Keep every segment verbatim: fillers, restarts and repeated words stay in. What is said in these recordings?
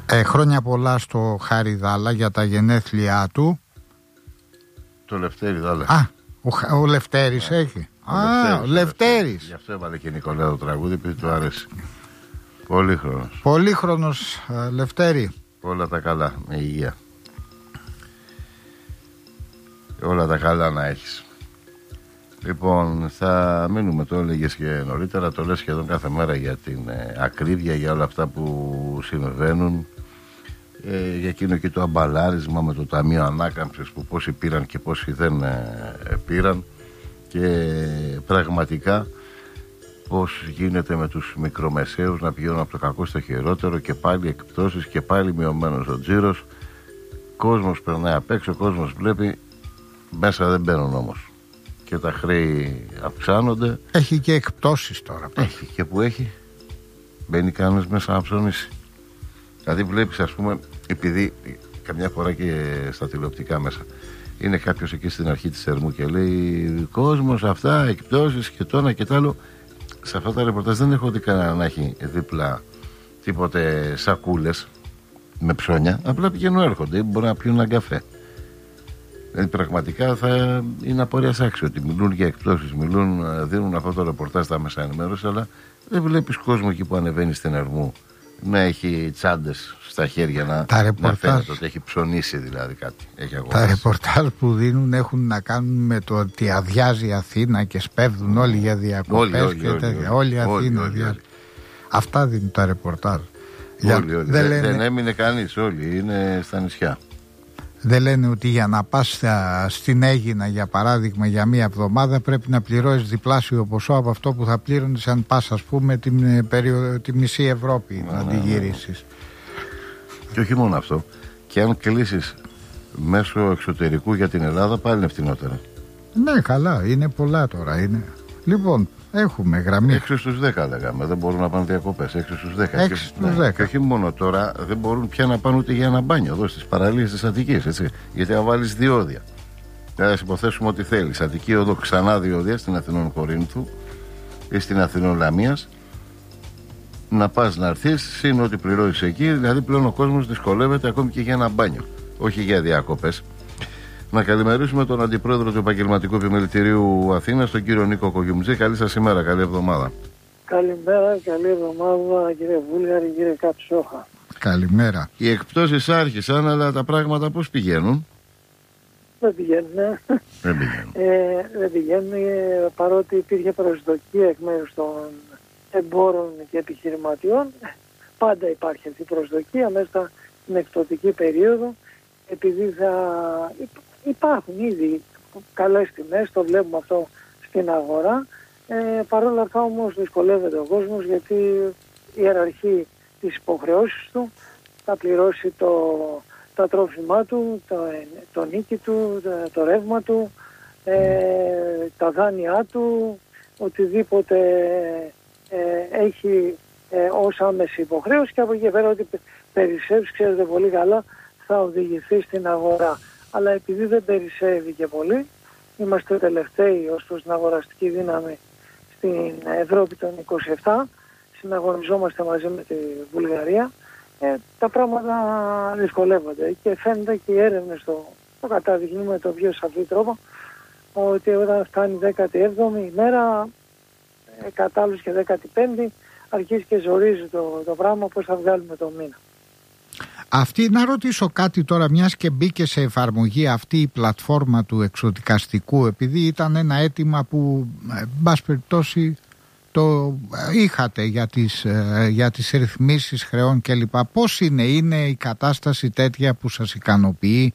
Ε, χρόνια πολλά στο Χάρη Δάλα για τα γενέθλιά του. Το Λευτέρη Δάλα. Α, ο, ο Λευτέρης yeah. έχει. Ο Α, Λευτέρης, ο Λευτέρης. Γι' αυτό έβαλε και Νικολάου το τραγούδι, επειδή του άρεσε. Πολύχρονος. Πολύχρονος, ε, Λευτέρη. Όλα τα καλά, με υγεία. Όλα τα καλά να έχεις. Λοιπόν, θα μείνουμε, το έλεγες και νωρίτερα, το λες σχεδόν κάθε μέρα για την ε, ακρίβεια, για όλα αυτά που συμβαίνουν, ε, για εκείνο και το αμπαλάρισμα με το Ταμείο Ανάκαμψης, που πόσοι πήραν και πόσοι δεν ε, πήραν, και πραγματικά πώς γίνεται με τους μικρομεσαίους να πηγαίνουν από το κακό στο χειρότερο, και πάλι εκπτώσεις και πάλι μειωμένος ο τζίρος. Κόσμος περνάει απ' έξω, κόσμος βλέπει, μέσα δεν μπαίνουν όμως. Και τα χρέη αυξάνονται. Έχει και εκπτώσεις τώρα. Έχει και που έχει. Μπαίνει κανένας μέσα να ψωνίσει. Δηλαδή βλέπεις, ας πούμε, επειδή καμιά φορά και στα τηλεοπτικά μέσα είναι κάποιος εκεί στην αρχή της Ερμού και λέει κόσμος, αυτά, εκπτώσεις και το ένα και το άλλο. Σε αυτά τα ρεπορτάζ δεν έχω δει κανένα να έχει δίπλα τίποτε σακούλες με ψώνια. Απλά πηγαίνουν, έρχονται, μπορεί να πιούν έναν καφέ. Δηλαδή πραγματικά θα είναι απορίας άξιο ότι μιλούν για εκπτώσεις, μιλούν, δίνουν αυτό το ρεπορτάζ στα μέσα ενημέρωση, αλλά δεν βλέπεις κόσμο εκεί που ανεβαίνει στην Ερμού να έχει τσάντες στα χέρια, να, να φαίνεται ότι έχει ψωνίσει δηλαδή κάτι. Έχει τα ρεπορτάζ που δίνουν έχουν να κάνουν με το ότι αδειάζει η Αθήνα και σπέβδουν όλοι για διακοπές όλοι, και όλοι, τέτοια. Όλη η Αθήνα όλοι, όλοι. Αυτά δίνουν τα ρεπορτάζ. Όλοι, όλοι. Δεν, δεν, λένε... δεν έμεινε κανείς, όλοι είναι στα νησιά. Δεν λένε ότι για να πας στην Αίγινα, για παράδειγμα, για μία εβδομάδα πρέπει να πληρώσεις διπλάσιο ποσό από αυτό που θα πλήρωνες αν πας, ας πούμε, την, περιο... τη μισή Ευρώπη να, να τη γυρίσεις. Και όχι μόνο αυτό. Και αν κλείσεις μέσω εξωτερικού για την Ελλάδα, πάλι είναι φτηνότερα. Ναι, καλά, είναι πολλά τώρα. Είναι. Λοιπόν, έχουμε γραμμή. έξι στους δέκα λέγαμε, δεν μπορούν να πάνε διακοπές. έξι στους δέκα. έξι στους δέκα. Και όχι μόνο τώρα, δεν μπορούν πια να πάνε ούτε για ένα μπάνιο εδώ στις παραλίες της Αττικής. Έτσι. Γιατί αν βάλεις διόδια, θα υποθέσουμε ότι θέλεις Αττική οδό, ξανά διόδια στην Αθηνών Κορίνθου ή στην Αθηνών Λαμίας, να πας να έρθεις, συν ό,τι πληρώσεις εκεί. Δηλαδή πλέον ο κόσμος δυσκολεύεται ακόμη και για ένα μπάνιο, όχι για διακοπές. Να καλημερίσουμε τον Αντιπρόεδρο του Επαγγελματικού Επιμελητηρίου Αθήνας, τον κύριο Νίκο Κογιουμτζή. Καλή σας ημέρα, καλή εβδομάδα. Καλημέρα, καλή εβδομάδα κύριε Βούλγαρη, κύριε Κατσόχα. Καλημέρα. Οι εκπτώσεις άρχισαν, αλλά τα πράγματα πώς πηγαίνουν? Δεν πηγαίνουν. Δεν πηγαίνουν. Ε, δεν πηγαίνουν, παρότι υπήρχε προσδοκία εκ μέρους των εμπόρων και επιχειρηματιών. Πάντα υπάρχει αυτή η προσδοκία μέσα στην εκπτωτική περίοδο, επειδή θα υπάρχουν ήδη καλές τιμές, το βλέπουμε αυτό στην αγορά. Ε, Παρ' όλα αυτά όμως δυσκολεύεται ο κόσμος, γιατί ιεραρχεί τις υποχρεώσεις του, θα πληρώσει το, τα τρόφιμά του, το, το νίκη του, το, το ρεύμα του, ε, τα δάνειά του, οτιδήποτε ε, έχει ε, ως άμεση υποχρέωση, και από εκεί πέρα ότι περισσεύσει, ξέρετε πολύ καλά, θα οδηγηθεί στην αγορά. Αλλά επειδή δεν περισσεύει και πολύ, είμαστε τελευταίοι ως προς την αγοραστική δύναμη στην Ευρώπη των είκοσι επτά, συναγωνιζόμαστε μαζί με τη Βουλγαρία, ε, τα πράγματα δυσκολεύονται και φαίνεται και οι έρευνες το, το καταδεικνύουν με το πιο σαφή τρόπο, ότι όταν φτάνει δέκατη έβδομη ημέρα, ε, κατάλληλος και δέκατη πέμπτη, αρχίζει και ζορίζει το, το πράγμα, πώς θα βγάλουμε το μήνα. Αυτή, να ρωτήσω κάτι τώρα, μιας και μπήκε σε εφαρμογή αυτή η πλατφόρμα του εξοδικαστικού, επειδή ήταν ένα αίτημα που, εν πάση περιπτώσει, το είχατε για τις, για τις ρυθμίσεις χρεών κλπ. Πώς είναι, είναι η κατάσταση τέτοια που σας ικανοποιεί?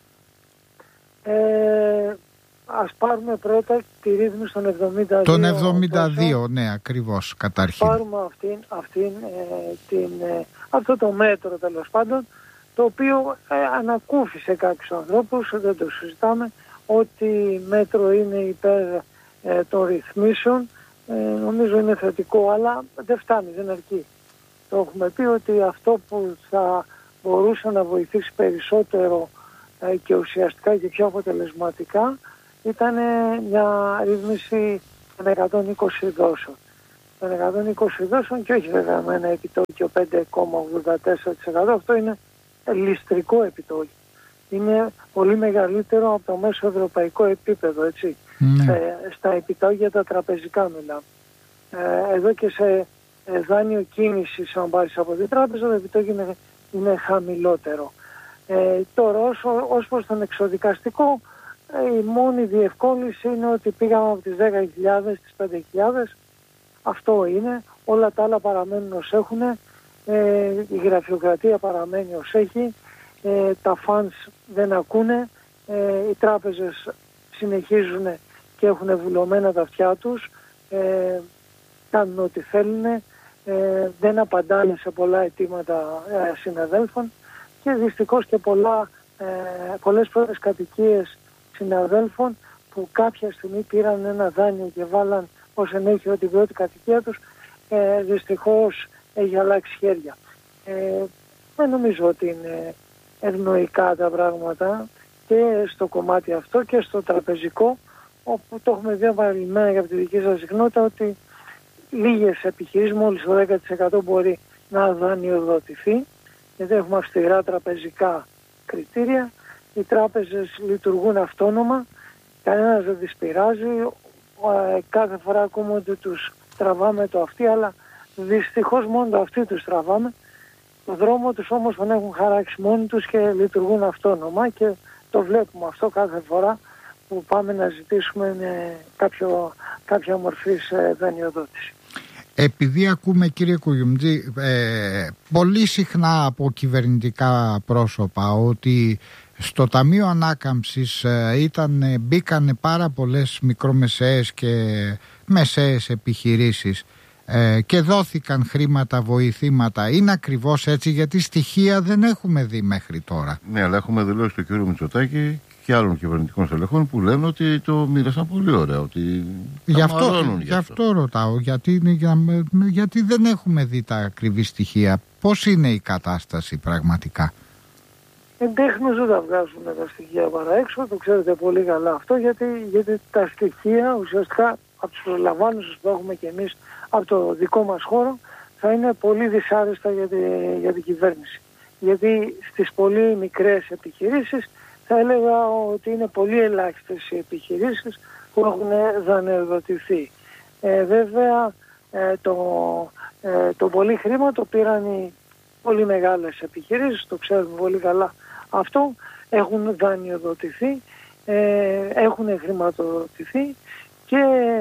Ε, ας πάρουμε πρώτα τη ρύθμιση των εβδομήντα δύο. Τον εβδομήντα δύο, τόσο, ναι, ακριβώς, καταρχήν. Πάρουμε αυτήν, αυτήν, ε, την, ε, αυτό το μέτρο, τέλος πάντων, το οποίο ε, ανακούφισε κάποιους ανθρώπους, δεν το συζητάμε, ότι μέτρο είναι υπέρ ε, των ρυθμίσεων. Ε, νομίζω είναι θετικό, αλλά δεν φτάνει, δεν αρκεί. Το έχουμε πει ότι αυτό που θα μπορούσε να βοηθήσει περισσότερο ε, και ουσιαστικά και πιο αποτελεσματικά ήταν μια ρύθμιση με εκατόν είκοσι δόσεων. των εκατόν είκοσι δόσεων και όχι βέβαια με ένα επιτόκιο πέντε κόμμα ογδόντα τέσσερα τοις εκατό. Αυτό είναι ληστρικό επιτόκιο. Είναι πολύ μεγαλύτερο από το μέσο ευρωπαϊκό επίπεδο, έτσι. Mm. Στα, στα επιτόκια τα τραπεζικά μιλάμε. Ε, εδώ και σε ε, δάνειο κίνησης, αν πάρεις από την τράπεζα, το επιτόκιο είναι, είναι χαμηλότερο. Ε, τώρα, όσο, ως προς τον εξοδικαστικό, ε, η μόνη διευκόλυνση είναι ότι πήγαμε από τις δέκα χιλιάδες στις πέντε χιλιάδες. Αυτό είναι. Όλα τα άλλα παραμένουν ως έχουν. Ε, η γραφειοκρατία παραμένει ως έχει. Ε, τα funds δεν ακούνε. Ε, οι τράπεζες συνεχίζουν και έχουν βουλωμένα τα αυτιά τους. Ε, κάνουν ό,τι θέλουν. Ε, δεν απαντάνε σε πολλά αιτήματα ε, συναδέλφων. Και δυστυχώς και πολλά, ε, πολλές πρώτες κατοικίες συναδέλφων που κάποια στιγμή πήραν ένα δάνειο και βάλαν ως ενέχειρο την πρώτη κατοικία τους, ε, δυστυχώς έχει αλλάξει χέρια. Ε, δεν νομίζω ότι είναι ευνοϊκά τα πράγματα και στο κομμάτι αυτό και στο τραπεζικό, όπου το έχουμε δει επανειλημμένα για τη δική σας συχνότητα ότι λίγες επιχειρήσεις, μόλις το δέκα τοις εκατό μπορεί να δανειοδοτηθεί, γιατί έχουμε αυστηρά τραπεζικά κριτήρια. Οι τράπεζες λειτουργούν αυτόνομα, κανένας δεν τις πειράζει, κάθε φορά ακούμε ότι τους τραβάμε το αυτί, αλλά δυστυχώς μόνο το αυτί τους τραβάμε. Το δρόμο τους όμως τον έχουν χαράξει μόνοι τους και λειτουργούν αυτόνομα και το βλέπουμε αυτό κάθε φορά που πάμε να ζητήσουμε κάποιο, κάποια μορφή δανειοδότηση. Επειδή ακούμε, κύριε Κουγιουμτζή, ε, πολύ συχνά από κυβερνητικά πρόσωπα ότι στο Ταμείο Ανάκαμψης ε, ήταν, μπήκανε πάρα πολλές μικρομεσαίες και μεσαίες επιχειρήσεις ε, και δόθηκαν χρήματα, βοηθήματα. Είναι ακριβώς έτσι, γιατί στοιχεία δεν έχουμε δει μέχρι τώρα. Ναι, αλλά έχουμε δηλώσει τον κύριο Μητσοτάκη και άλλων κυβερνητικών στελεχών που λένε ότι το μοίρασαν πολύ ωραία. Ότι γι' αυτό, γι αυτό. αυτό ρωτάω, γιατί, για, γιατί δεν έχουμε δει τα ακριβή στοιχεία. Πώς είναι η κατάσταση πραγματικά? Εντέχνως δεν τα βγάζουν τα στοιχεία παρά έξω, το ξέρετε πολύ καλά αυτό, γιατί, γιατί τα στοιχεία ουσιαστικά από τους προσλαμβάνους που έχουμε και εμείς από το δικό μας χώρο θα είναι πολύ δυσάρεστα για, τη, για την κυβέρνηση. Γιατί στις πολύ μικρές επιχειρήσεις θα έλεγα ότι είναι πολύ ελάχιστες οι επιχειρήσεις που έχουν δανειοδοτηθεί. Ε, βέβαια ε, το, ε, το πολύ χρήμα το πήραν οι πολύ μεγάλες επιχειρήσεις, το ξέρουμε πολύ καλά αυτό, έχουν δανειοδοτηθεί, ε, έχουν χρηματοδοτηθεί και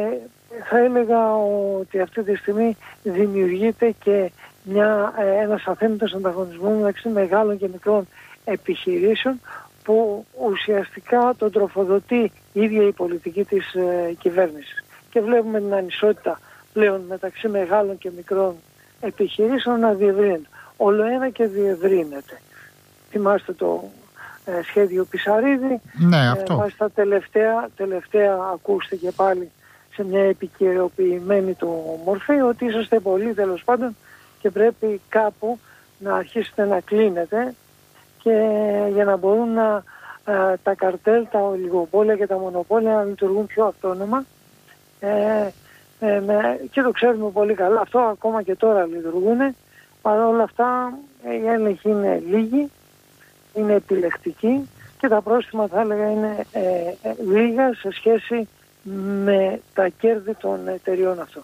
θα έλεγα ότι αυτή τη στιγμή δημιουργείται και μια, ε, ένας αθέμητος ανταγωνισμός μεταξύ μεγάλων και μικρών επιχειρήσεων που ουσιαστικά τον τροφοδοτεί η ίδια η πολιτική της ε, κυβέρνησης. Και βλέπουμε την ανισότητα πλέον μεταξύ μεγάλων και μικρών επιχειρήσεων να διευρύνεται. Όλο ένα και διευρύνεται. Θυμάστε το ε, σχέδιο Πισαρίδη. Ναι, αυτό. Ε, στα τελευταία, τελευταία ακούστηκε πάλι σε μια επικαιροποιημένη του μορφή ότι είσαστε πολλοί τέλος πάντων και πρέπει κάπου να αρχίσετε να κλείνετε και για να μπορούν να, ε, τα καρτέλ, τα ολιγοπόλια και τα μονοπόλια να λειτουργούν πιο αυτόνομα. Ε, ε, με, και το ξέρουμε πολύ καλά. Αυτό ακόμα και τώρα λειτουργούν. Παρ' όλα αυτά οι έλεγχοι είναι λίγοι, είναι επιλεκτικοί και τα πρόστιμα θα έλεγα είναι ε, ε, λίγα σε σχέση με τα κέρδη των εταιριών αυτών.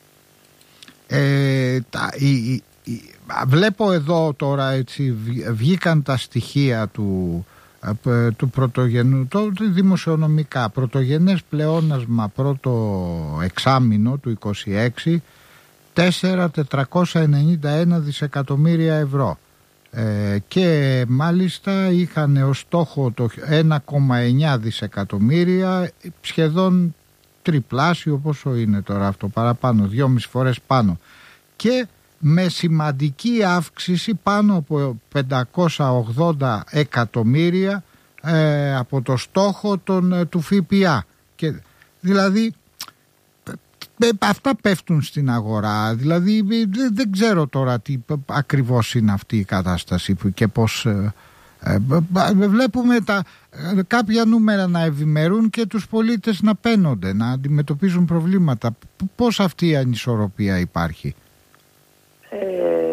Ε, τα, η, η, η, βλέπω εδώ τώρα έτσι βγήκαν τα στοιχεία του, του πρωτογενού, το δημοσιονομικά, πρωτογενές πλεόνασμα πρώτο εξάμηνο του είκοσι έξι τέσσερα χιλιάδες τετρακόσια ενενήντα ένα δισεκατομμύρια ευρώ ε, και μάλιστα είχαν ως στόχο το ένα κόμμα εννιά δισεκατομμύρια, σχεδόν τριπλάσιο, πόσο είναι τώρα αυτό, παραπάνω, δυόμιση φορές πάνω, και με σημαντική αύξηση πάνω από πεντακόσια ογδόντα εκατομμύρια ε, από το στόχο των, του ΦΠΑ. Και, δηλαδή αυτά πέφτουν στην αγορά, δηλαδή δεν, δεν ξέρω τώρα τι ακριβώς είναι αυτή η κατάσταση και πώς Ε, βλέπουμε τα, κάποια νούμερα να ευημερούν και τους πολίτες να παίνονται, να αντιμετωπίζουν προβλήματα. Πώς αυτή η ανισορροπία υπάρχει? Ε,